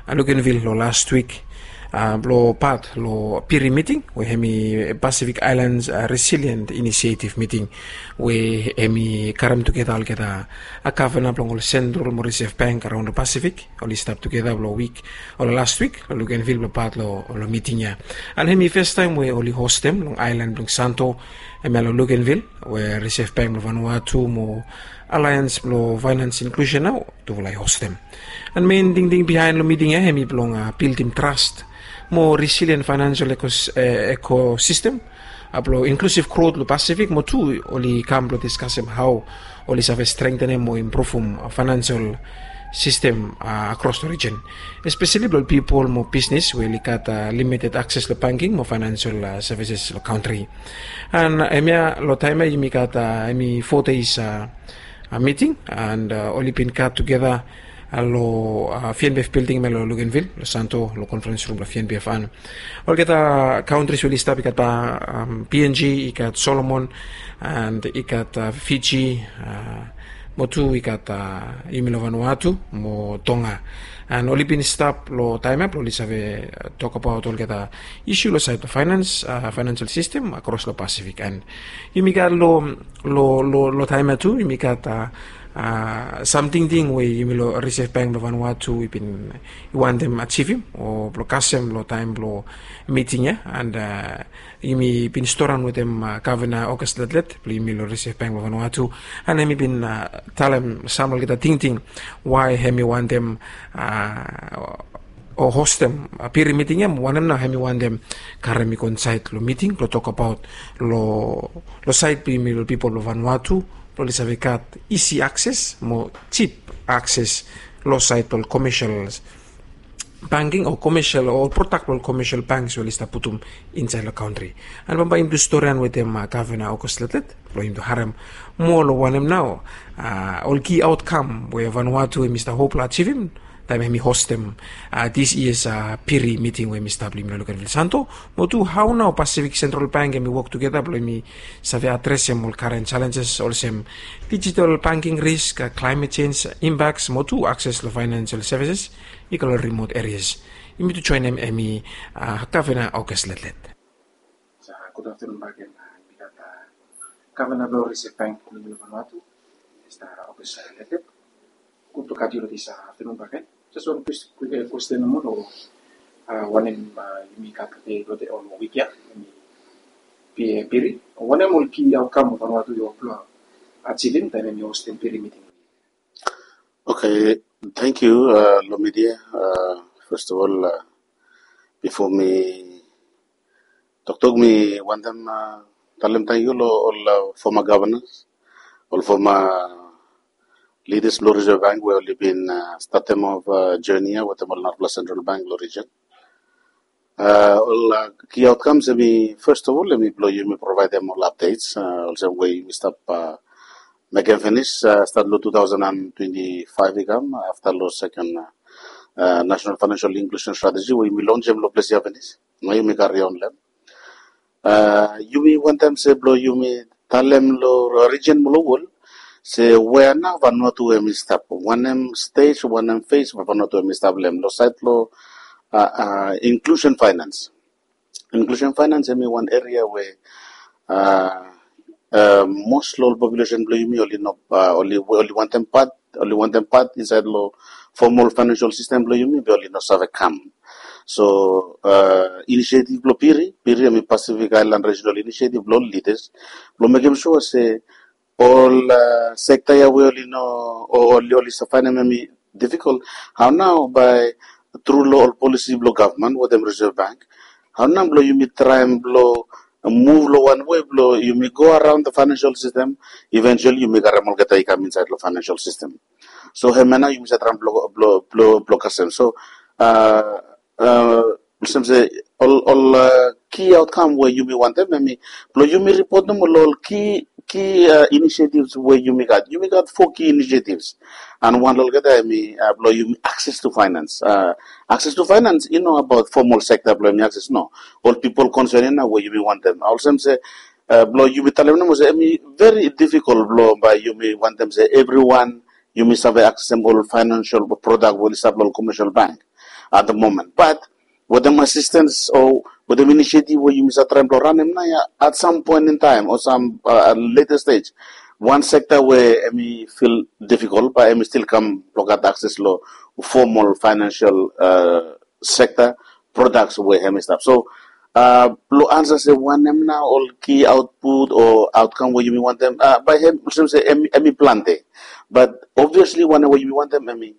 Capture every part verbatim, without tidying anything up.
Luganville lo last week. Uh, lo part lo Piri meeting we hemi Pacific Islands uh, Resilient Initiative meeting we hemi karam together all kita a kavana plong Central Reserve Bank around the Pacific all stop together lo week or last week lo Luganville lo part lo lo meeting ya and hemi first time we only host them long island long Santo emelo Luganville we Reserve Bank lo Vanuatu mo Alliance lo Finance Inclusion now to like host them and main thing thing behind lo meeting ya hemi plong uh, build him trust more resilient financial ecos, uh, ecosystem, aplo inclusive growth lo Pacific mo tu oli come to discuss how oli save strengthen mo improve um financial system uh, across the region, especially lo people mo business we likat uh, limited access to banking mo financial uh, services lo country, and emia lo time yumi kata emi four days uh, a meeting and uh, oli been cut together. Lo uh, F N B F building melo Luganville lo Santo lo conference room lo F N B F an ol kita countries will stop ikat pa um, P N G ikat Solomon and ikat uh, Fiji uh, mo tu ikat uh, imilo Vanuatu mo Tonga and oli bin stop lo time up lo lisave uh, talk about ol kita issue lo side of finance uh, financial system across the Pacific and imikat lo lo lo lo time tu imikat uh, Uh, something thing where you will Reserve Bank of Vanuatu we been you want them achieving or blockasem lo time lo meeting ya and uh, you may been storing with them uh, Governor August Ledlet you will Reserve Bank of Vanuatu and I been uh, tell them some of the thinking why he want them uh, or host them a peer meeting them one of them he want them karami kon site lo meeting lo talk about lo lo site people of Vanuatu lo sabikat easy access mo cheap access lo site ol commercial banking or commercial or protectable commercial banks will ista putum inside the country and bamba im historian with them uh, Governor August Ledlet lo im do harem mo lo wanem now uh, all key outcome where Vanuatu Mister Hope la achieve him time he host them uh, this year's uh, Piri meeting where Mister Blim Luganville Santo mo tu how now Pacific Central Bank and we work together blo mi save address them all current challenges also digital banking risk uh, climate change impacts mo tu access to financial services equal remote areas imi to join them emi uh, Governor August Ledlet. Good afternoon again Governor of Reserve Bank of Vanuatu Mister August Ledlet untuk kadir di sa afternoon again. Just one quick question mo no uh, one in uh, yumi kakate do de on week ya yumi pi piri one mo ki outcome of Vanuatu yo plo achieving time mi host piri meeting. Okay, thank you uh, Lomedia. Uh, first of all uh, before me talk to me one them uh, talem thank you lo all uh, former governors all former leaders Lo Reserve Bank we only been uh, starting of uh, journey with the North Central Bank Lo region. Uh, all uh, key outcomes. Let me first of all let me blow you. Me provide them all updates. Uh, also way we stop uh, make and finish uh, start Lo twenty twenty-five become after Lo second uh, uh, national financial inclusion strategy. We me launch them Lo place Japanese. No you me carry on them. Uh, you me one time say blow you me tell them Lo region Lo wall. Se wena Vanuatu emi stap one em stage one em phase Vanuatu emi stap lem lo site lo uh, uh, inclusion finance inclusion finance emi one area where uh, uh, most low population blow me only no uh, only only one them part only one them part inside lo formal financial system blow me be only no save come so uh, initiative blow piri piri emi Pacific Island regional initiative blow leaders blow make sure say all uh, sector ya we only know or only only finance difficult how now by through law or policy blow government with them Reserve Bank how now blow you may try and blow move law one way blow you may go around the financial system eventually you may get a come inside the financial system so hey man you may try and blow blow blow block us so uh uh some say all all uh, key outcome where you may want them I mean blow you may report them all key key uh, initiatives where you may got you may got four key initiatives and one will get I mean uh, blow you access to finance uh, access to finance you know about formal sector blow me access no all people concerned now where you may want them also say uh, blow you may tell them was I mean very difficult blow by you may want them say everyone you may have accessible financial product will establish commercial bank at the moment. But with them assistance or with the initiative where you miss a trend or run at some point in time or some uh, later stage, one sector where I mean, feel difficult, but I mean, still come look at access law, formal financial uh, sector products where I mean, stuff. So, uh, lo answer say one them now all key output or outcome where you want them. Uh, by him, some say I mean, plante, but obviously whenever you want them, I mean,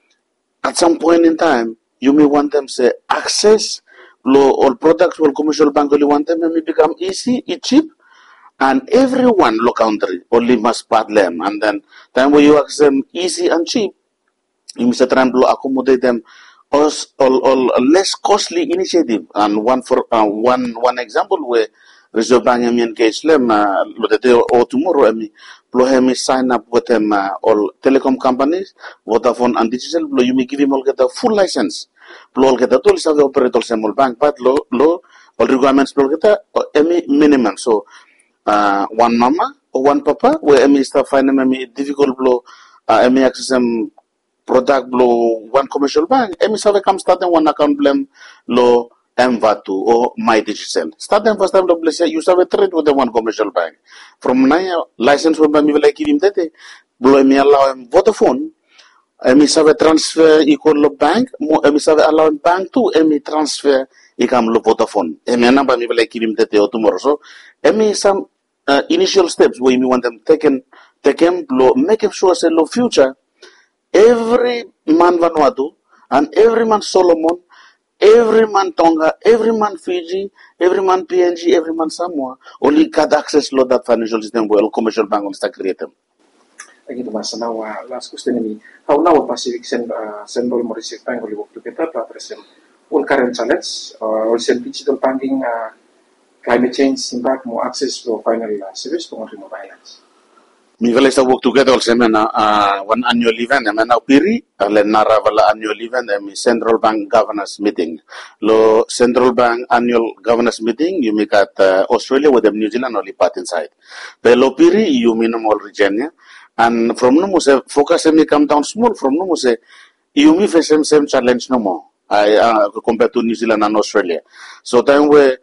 at some point in time, you may want them say access lo all products or commercial bank only want them, I mean, become easy, it's cheap. And everyone low country only must part them, and then time where you access them easy and cheap, you must try to accommodate them all, all, all less costly initiative. And one for uh, one one example where Reserve Bank I mean engage them uh, or tomorrow I mean me sign up with them uh, all telecom companies, Vodafone and Digital. You may give him all get a full license. All get a tool is operate all small bank, but low low all requirements get a minimum. So. Uh, one mama or one papa where I mean start finding me difficult blow uh, I mean access them product blow one commercial bank I mean so come starting one account blame low M V A two or my digital start them first time to bless you have a trade with the one commercial bank from nine license will be like him that blow me allow him Vodafone I mean so transfer equal bank I mean so allow bank to I mean transfer ikam lo Vodafone I mean number me like him that or tomorrow so I mean some Uh, initial steps where you want them taken, taken, making sure say lo future, every man Vanuatu and every man Solomon, every man Tonga, every man Fiji, every man P N G, every man Samoa, only got access to that financial system where commercial bank will start creating. Gitu mas, now uh, last question ini, how now Pacific Sen uh, Central Mauritius Bank will work together to address all current challenges, uh, also digital banking. Uh, Climate change impact more access to final uh, service to remote islands. Mi vale sta work together also mena uh, one annual event mena piri ale nara vala annual event mi Central Bank Governors Meeting. Lo Central Bank Annual Governors Meeting you make at uh, Australia with them New Zealand only part inside. But lo piri you minimum all region yeah? And from no say focus me come down small from no say you me face same same challenge no more. I uh, compared to New Zealand and Australia. So time where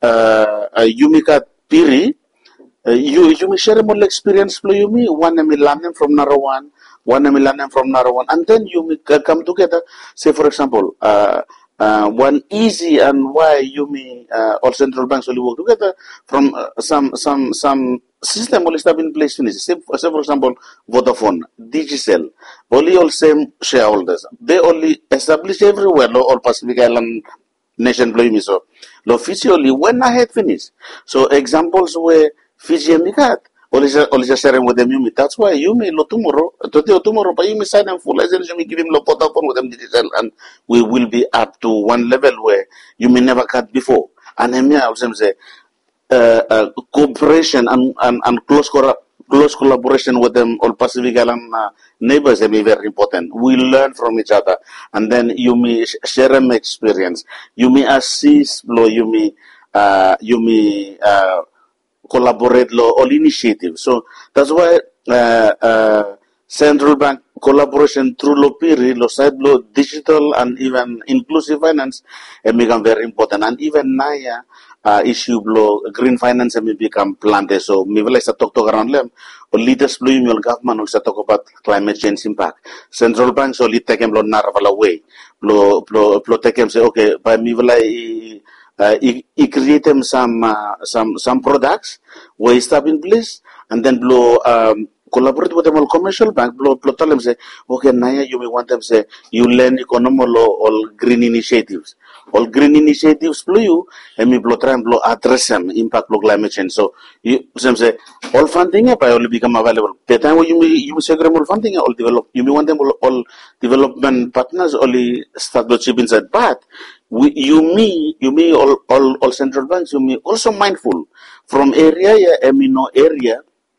Uh, uh, you make a piri, uh, you you may share more experience flow you me one may learn from Narawan, one may learn from Narawan, and then you may come together. Say for example, uh, uh, one easy and why you may uh, all central banks only work together from uh, some some some system will start in place finish. Say, say for example, Vodafone, Digicel, only all same shareholders. They only establish everywhere, no, all Pacific Island. Nation blame me so. Lo officially when I had finished. So examples where Fiji and Mikat, only just sharing with them you me. That's why you may lo tomorrow, today or tomorrow, but you may sign them full license, you may give him lo pot up with them digital and we will be up to one level where you may never cut before. And then I also say uh, uh, cooperation and, and, and close corrupt close collaboration with them all Pacific Island uh, neighbors may be very important. We learn from each other, and then you may share an experience. You may assist, lo, you may uh, you may uh, collaborate, lo, all initiatives. So that's why uh, uh, Central Bank collaboration through lo piri, lo side lo digital and even inclusive finance it become very important. And even Naya. Uh, issue blow green finance may become planted. So me will talk to around them or leaders blue your government will talk about climate change impact. Central banks only take them blow narrow way. Blow blow blow take them say okay, by me will I uh, I create them some uh, some some products where start in place and then blow um collaborate with them all commercial bank blow blow tell them say okay Naya you may want them say you learn economy law all green initiatives. All green initiatives blow you and me blow try and blow address them impact blow climate change. So you some say all funding up I only become available. The time you may you may say all funding all develop you may want them all, all development partners only start the chip inside. But we you me you may all all all central banks you may also mindful from area yeah I mean no area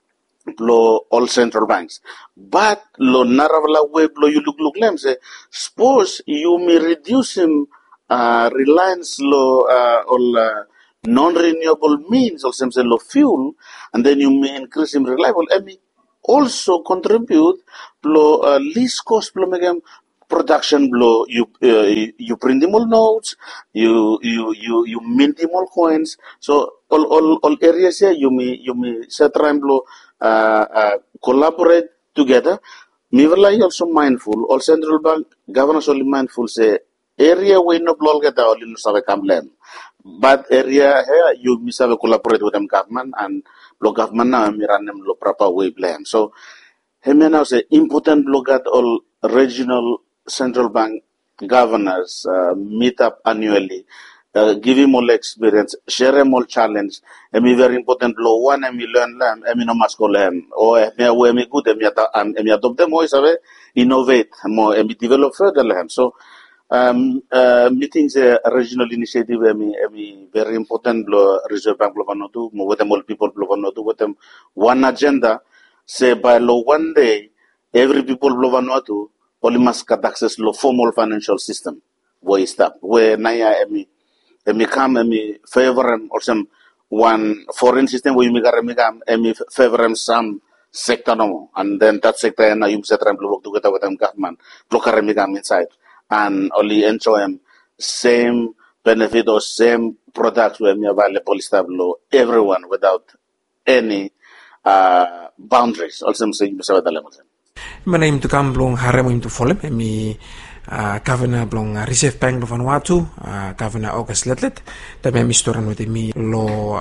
blow all central banks. But lo naravala way blow you look look them say suppose you may reduce him Uh, reliance low uh, all uh, non-renewable means, also say low fuel, and then you may increase in reliable. I mean, also contribute low uh, least cost, blow make them production blow, you uh, you print them all notes, you you you you mint them all coins. So all all all areas here you may you may set and blow uh, uh, collaborate together. Me rely also mindful. All central bank governors only mindful say area we no blow get all in Save Kamlen. But area here you miss have collaborate with them government and blow government now me run them proper way plan. So he may now say important blow at all regional central bank governors uh, meet up annually, uh, give him all experience, share him all challenge. I mean, very important law one, I mean, learn them, I mean, no must call them, or I mean, good, I mean, adopt them, or innovate more, I mean, develop further them. So, um, uh, meetings a regional initiative, I mean, I mean, very important law, Reserve Bank Blovanotu, with them all people Blovanotu, with them one agenda, say by law one day, every people Blovanotu, only must get access to formal financial system. Where is that? Where Naya emi emi come emi favor or some one foreign system where you make a emi favor some sector no, and then that sector na you set them work together with them government, block a inside, and only enjoy them same benefit or same products where me available stable everyone without any uh, boundaries. Also, say you say the level. Mana im tu kam blong harem im tu folem emi Governor blong Reserve Bank of Vanuatu, Governor August Letlet, tapi emi storan with emi lo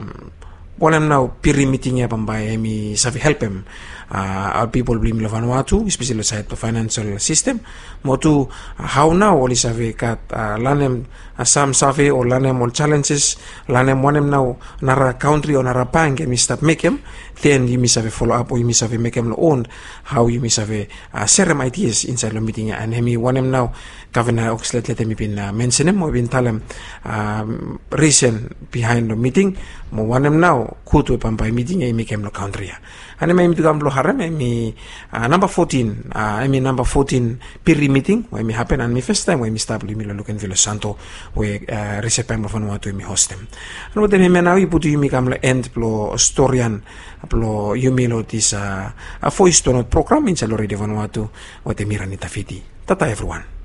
bolem now piri meetingnya pambai emi savi help em our people blim lo Vanuatu, especially side the financial system. Motu how now oli savi kat lanem some savi or lanem all challenges, lanem wanem now nara country or nara bank emi start make em. Then you miss have a follow up or you miss have a make them own how you miss have a uh, serum ideas inside the meeting and hemi one him now Governor Oxley let me been uh, mention him or been tell him um, reason behind the meeting mo one him now could to by meeting a make him no country and I mean to come harem me uh, number fourteen uh, I mean number fourteen piri meeting when me happen and me first time when me start me look in Villa Santo where uh, Reserve Bank of Vanuatu me host him and what then him now you put you me come end plo storyan plo yumilo this uh, a voice to not program in Salori de Vanuatu what the Miranita Fiti. Tata everyone.